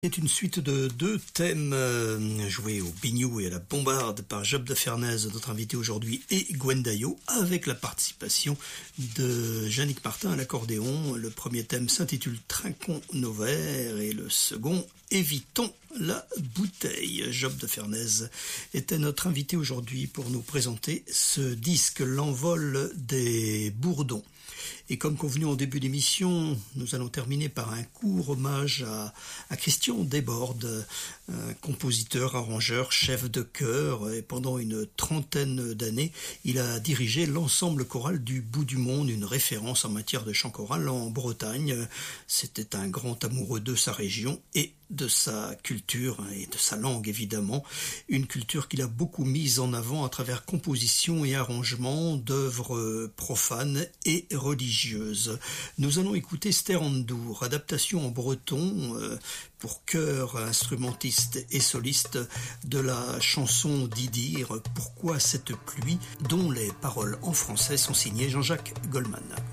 C'est une suite de deux thèmes joués au biniou et à la bombarde par Job de Fernaise, notre invité aujourd'hui, et Gwen Daillot, avec la participation de Yannick Martin à l'accordéon. Le premier thème s'intitule Trinquons nos verres et le second Évitons la bouteille. Job de Fernaise était notre invité aujourd'hui pour nous présenter ce disque, L'envol des bourdons. Et comme convenu en début d'émission, nous allons terminer par un court hommage à Christian Desbordes, compositeur, arrangeur, chef de chœur, et pendant une trentaine d'années, il a dirigé l'ensemble choral du Bout du Monde, une référence en matière de chant choral en Bretagne. C'était un grand amoureux de sa région et de sa culture et de sa langue évidemment, une culture qu'il a beaucoup mise en avant à travers composition et arrangement d'œuvres profanes et religieuses. Nous allons écouter Sterandour, adaptation en breton pour chœur, instrumentiste et soliste de la chanson d'Idir, Pourquoi cette pluie, dont les paroles en français sont signées Jean-Jacques Goldman.